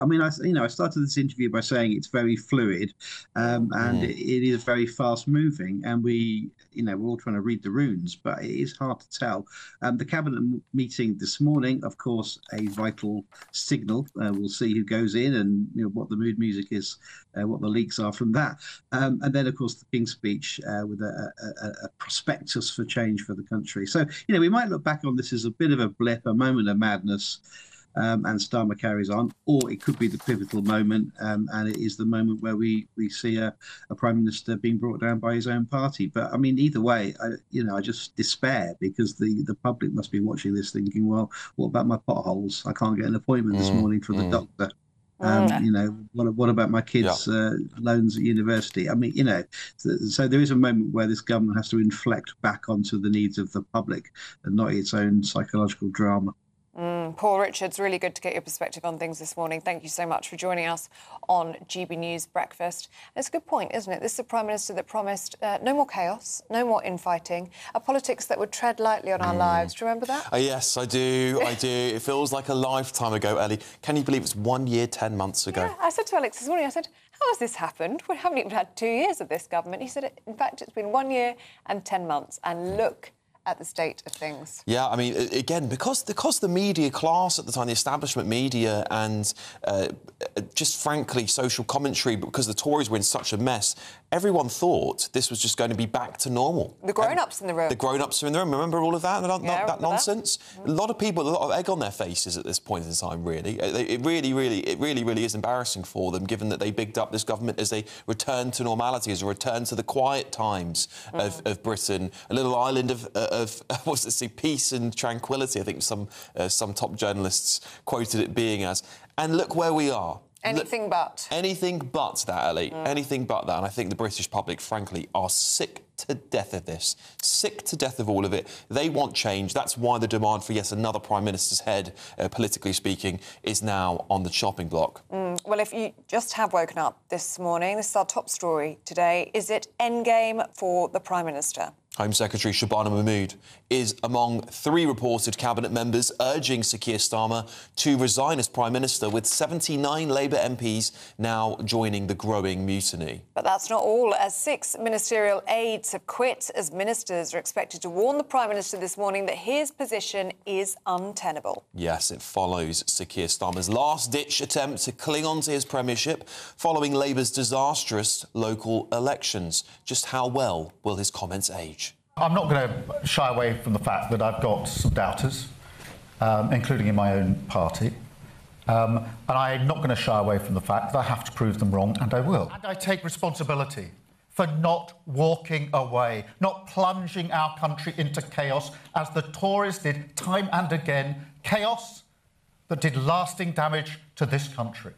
I mean, I started this interview by saying it's very fluid, and it is very fast moving, and we're all trying to read the runes, but it is hard to tell. The cabinet meeting this morning, of course, a vital signal. We'll see who goes in and what the mood music is, what the leaks are from that, and then of course the King's speech with a prospectus for change for the country. So we might look back on this as a bit of a blip, a moment of madness. And Starmer carries on, or it could be the pivotal moment, and it is the moment where we see a prime minister being brought down by his own party. But I mean, either way, I just despair because the public must be watching this thinking, well, what about my potholes? I can't get an appointment this morning for the doctor. What about my kids' loans at university? I mean, so there is a moment where this government has to inflect back onto the needs of the public and not its own psychological drama. Paul Richards, really good to get your perspective on things this morning. Thank you so much for joining us on GB News Breakfast. And it's a good point, isn't it? This is a Prime Minister that promised no more chaos, no more infighting, a politics that would tread lightly on our lives. Do you remember that? Yes, I do. I do. It feels like a lifetime ago, Ellie. Can you believe it's 1 year, 10 months ago? Yeah, I said to Alex this morning, I said, how has this happened? We haven't even had 2 years of this government. He said, in fact, it's been 1 year and 10 months. And look at the state of things. Yeah, I mean, again, because the media class at the time, the establishment media and just frankly social commentary, because the Tories were in such a mess, everyone thought this was just going to be back to normal. The grown-ups in the room. The grown-ups are in the room. Remember all of that? That nonsense? That. A lot of people, a lot of egg on their faces at this point in time, really. It really is embarrassing for them, given that they bigged up this government as a return to normality, as a return to the quiet times of Britain, a little island of peace and tranquility. I think some top journalists quoted it being as. And look where we are. Anything but. Anything but that, Ellie. Anything but that. And I think the British public, frankly, are sick to death of this. Sick to death of all of it. They want change. That's why the demand for, yes, another Prime Minister's head, politically speaking, is now on the chopping block. Well, if you just have woken up this morning, this is our top story today. Is it endgame for the Prime Minister? Home Secretary Shabana Mahmood is among 3 reported cabinet members urging Sir Keir Starmer to resign as Prime Minister, with 79 Labour MPs now joining the growing mutiny. But that's not all, as 6 ministerial aides have quit, as ministers are expected to warn the Prime Minister this morning that his position is untenable. Yes, it follows Sir Keir Starmer's last-ditch attempt to cling on to his premiership following Labour's disastrous local elections. Just how well will his comments age? I'm not going to shy away from the fact that I've got some doubters, including in my own party. And I'm not going to shy away from the fact that I have to prove them wrong, and I will. And I take responsibility for not walking away, not plunging our country into chaos, as the Tories did time and again, chaos that did lasting damage to this country.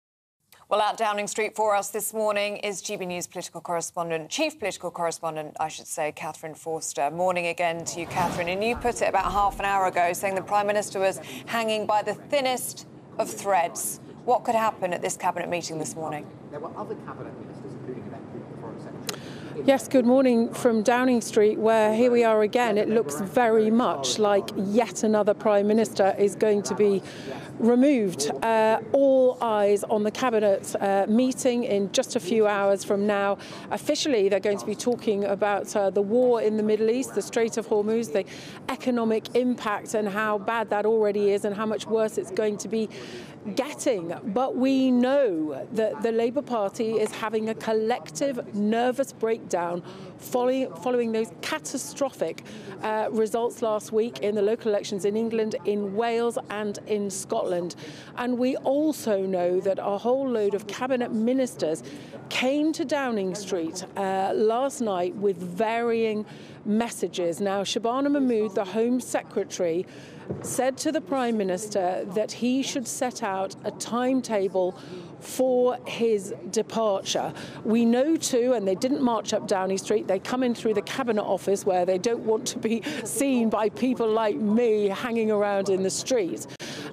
Well, at Downing Street for us this morning is GB News political correspondent, chief political correspondent, I should say, Catherine Forster. Morning again to you, Catherine. And you put it about half an hour ago, saying the Prime Minister was hanging by the thinnest of threads. What could happen at this Cabinet meeting this morning? There were other Cabinet ministers, including the Foreign Secretary. Yes, good morning from Downing Street, where here we are again. It looks very much like yet another Prime Minister is going to be removed. All eyes on the Cabinet meeting in just a few hours from now. Officially, they're going to be talking about the war in the Middle East, the Strait of Hormuz, the economic impact and how bad that already is and how much worse it's going to be getting. But we know that the Labour Party is having a collective nervous breakdown following those catastrophic results last week in the local elections in England, in Wales and in Scotland. And we also know that a whole load of cabinet ministers came to Downing Street last night with varying messages. Now, Shabana Mahmood, the Home Secretary, said to the Prime Minister that he should set out a timetable for his departure. We know too, and they didn't march up Downing Street, they come in through the Cabinet Office where they don't want to be seen by people like me hanging around in the street.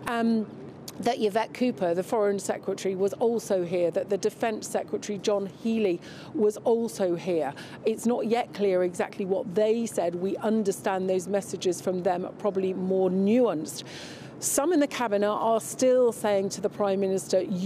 That Yvette Cooper, the Foreign Secretary, was also here, that the Defence Secretary, John Healey, was also here. It's not yet clear exactly what they said. We understand those messages from them, probably more nuanced. Some in the Cabinet are still saying to the Prime Minister,